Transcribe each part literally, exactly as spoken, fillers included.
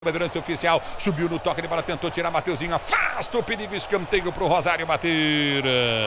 Bandeirantes oficial, subiu no toque de bola, tentou tirar Mateuzinho, afasta o perigo, escanteio pro Rosário bater.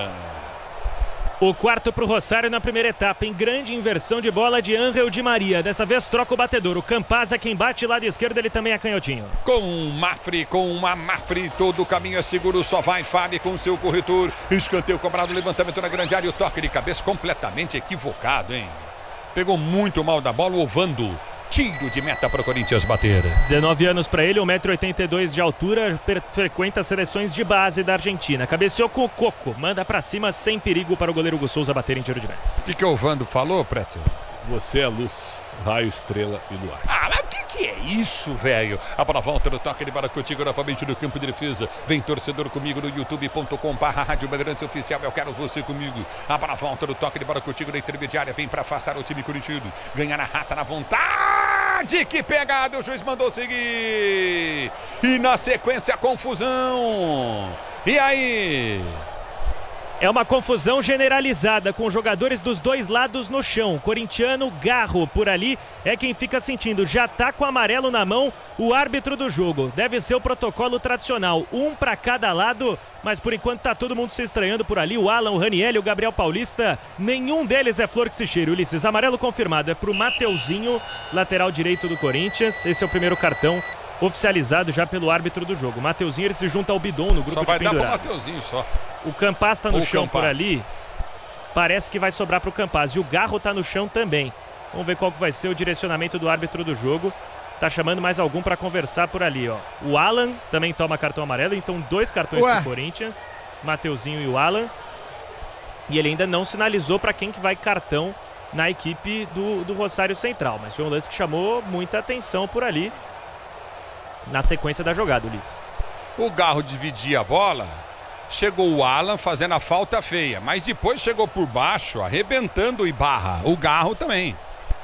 O quarto pro Rosário na primeira etapa, em grande inversão de bola de Ángel Di Maria. Dessa vez troca o batedor, o Campaz é quem bate, lado esquerdo ele também é canhotinho. Com Mafri, com uma Mafri, todo o caminho é seguro, só vai Fale com seu corretor. Escanteio cobrado, levantamento na grande área, o toque de cabeça completamente equivocado, hein? Pegou muito mal da bola, Ovando. Tiro de meta para o Corinthians bater. dezenove anos para ele, um metro e oitenta e dois de altura, frequenta as seleções de base da Argentina. Cabeceou com o Coco, manda para cima sem perigo para o goleiro Hugo Souza bater em tiro de meta. O que, que o Ovando falou, Preto? Você é luz, raio, estrela e luar. Ah, mas o que, que é isso, velho? A bola volta no toque de bola contigo novamente no campo de defesa. Vem torcedor comigo no youtube ponto com barra Rádio Bandeirantes Oficial. Eu quero você comigo. A bola volta no toque de bola contigo na intermediária. Vem para afastar o time corintiano. Ganhar na raça, na vontade. Que pegada, o juiz mandou seguir. E na sequência, confusão. E aí? É uma confusão generalizada com jogadores dos dois lados no chão. Corintiano, Garro por ali é quem fica sentindo. Já tá com o amarelo na mão o árbitro do jogo. Deve ser o protocolo tradicional. Um para cada lado, mas por enquanto tá todo mundo se estranhando por ali. O Alan, o Raniel e o Gabriel Paulista. Nenhum deles é flor que se cheira. Ulisses, amarelo confirmado. É pro Mateuzinho, lateral direito do Corinthians. Esse é o primeiro cartão oficializado já pelo árbitro do jogo. Mateuzinho, ele se junta ao Bidon no grupo só de vai pendurados. dar pro Mateuzinho só. O Campaz tá no Ou chão Campaz. por ali. Parece que vai sobrar pro Campaz. E o Garro tá no chão também. Vamos ver qual que vai ser o direcionamento do árbitro do jogo. Tá chamando mais algum para conversar por ali, ó. O Alan também toma cartão amarelo, então dois cartões Ué. pro Corinthians. Mateuzinho e o Alan. E ele ainda não sinalizou para quem que vai cartão na equipe do, do Rosário Central. Mas foi um lance que chamou muita atenção por ali na sequência da jogada, Ulisses. O Garro dividia a bola. Chegou o Alan fazendo a falta feia, mas depois chegou por baixo, arrebentando o Ibarra. O Garro também.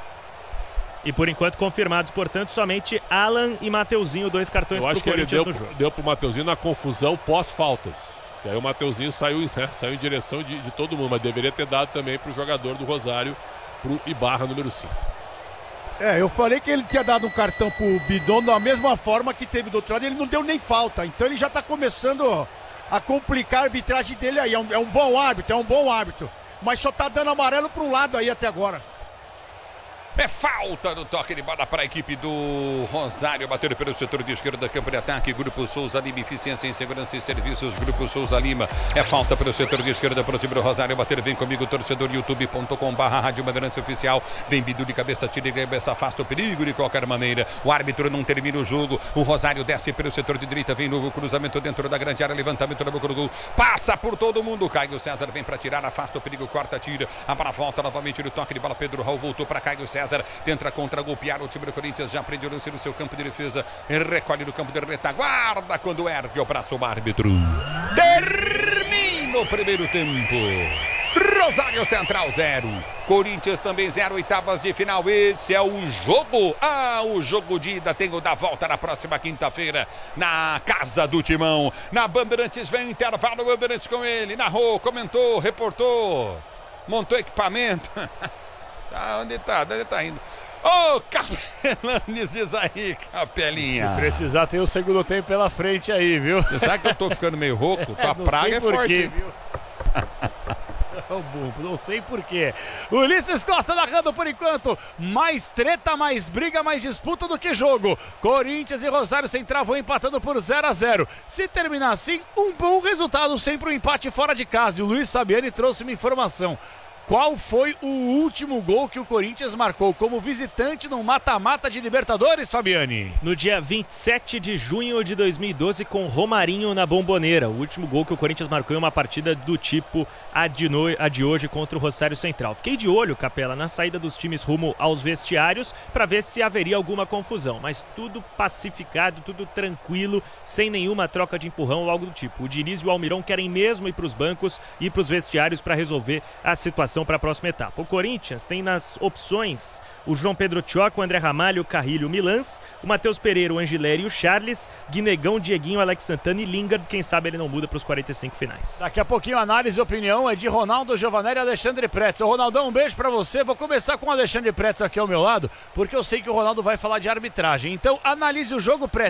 E por enquanto confirmados, portanto, somente Alan e Mateuzinho, dois cartões Eu pro acho que ele Corinthians deu, no jogo. deu pro Mateuzinho na confusão pós-faltas. Que aí o Mateuzinho saiu, né, saiu em direção de, de todo mundo, mas deveria ter dado também pro jogador do Rosário, pro Ibarra número cinco. É, eu falei que ele tinha dado um cartão pro Bidon da mesma forma que teve do outro lado, ele não deu nem falta, então ele já tá começando a complicar a arbitragem dele aí, é um, é um bom árbitro, é um bom árbitro, mas só tá dando amarelo para um lado aí até agora. É falta no toque de bola para a equipe do Rosário, bater pelo setor de esquerda, campo de ataque, Grupo Souza Lima, eficiência em segurança e serviços, Grupo Souza Lima, é falta pelo setor de esquerda para o time do Rosário, bater, vem comigo, torcedor, youtube ponto com barra Rádio Bandeirantes Oficial, vem Bidu de cabeça, tira de cabeça, afasta o perigo de qualquer maneira, o árbitro não termina o jogo, o Rosário desce pelo setor de direita, vem novo cruzamento dentro da grande área, levantamento da boca do gol, passa por todo mundo, Caio César vem para tirar, afasta o perigo, corta, tira, a bola volta novamente no toque de bola, Pedro Raul voltou para Caio César, tenta contra-golpear o time do Corinthians, já prendeu o lance no seu campo de defesa, recolhe no campo de retaguarda quando ergue o braço o árbitro. Termina o primeiro tempo. Rosário Central zero, Corinthians também zero, oitavas de final, esse é o jogo, ah, o jogo de ida, tem o da volta na próxima quinta-feira, na casa do Timão, na Bandeirantes, vem o intervalo, Bandeirantes com ele, narrou, comentou, reportou, montou equipamento, tá, onde tá, onde tá indo? Ô, oh, Capelanes, diz aí, Capelinha. Se precisar, tem o segundo tempo pela frente aí, viu? Você sabe que eu tô ficando meio rouco? Tua Não praga sei é por forte. quê, viu? Não, não sei porquê. Ulisses Costa narrando por enquanto. Mais treta, mais briga, mais disputa do que jogo. Corinthians e Rosário Central vão empatando por zero a zero. Se terminar assim, um bom resultado, sempre um empate fora de casa. E o Luiz Fabiani trouxe uma informação. Qual foi o último gol que o Corinthians marcou como visitante no mata-mata de Libertadores, Fabiani? No dia vinte e sete de junho de dois mil e doze, com Romarinho na Bomboneira. O último gol que o Corinthians marcou em uma partida do tipo a de, no... a de hoje contra o Rosário Central. Fiquei de olho, Capela, na saída dos times rumo aos vestiários para ver se haveria alguma confusão. Mas tudo pacificado, tudo tranquilo, sem nenhuma troca de empurrão ou algo do tipo. O Diniz e o Almirão querem mesmo ir para os bancos e para os vestiários para resolver a situação classificação para a próxima etapa. O Corinthians tem nas opções o João Pedro Tchoca, o André Ramalho, o Carrilho, o Milans, o Matheus Pereira, o Angileri e o Charles, Guinegão, Dieguinho, Alex Santana e Lingard. Quem sabe ele não muda para os quarenta e cinco finais. Daqui a pouquinho a análise e opinião é de Ronaldo Giovanelli e Alexandre Pretzel. Ronaldão, um beijo para você. Vou começar com o Alexandre Pretzel aqui ao meu lado, porque eu sei que o Ronaldo vai falar de arbitragem. Então analise o jogo, Pretzel.